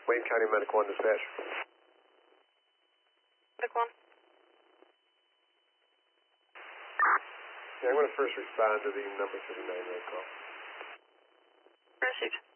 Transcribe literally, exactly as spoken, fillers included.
Wayne County Medical One dispatch. Medical One. Yeah, I'm going to first respond to the number thirty-nine right call. Received.